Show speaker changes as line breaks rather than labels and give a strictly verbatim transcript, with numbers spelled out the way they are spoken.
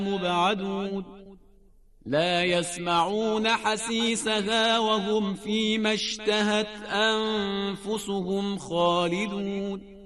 مبعدون لا يسمعون حسيسها وهم فيما اشتهت أنفسهم خالدون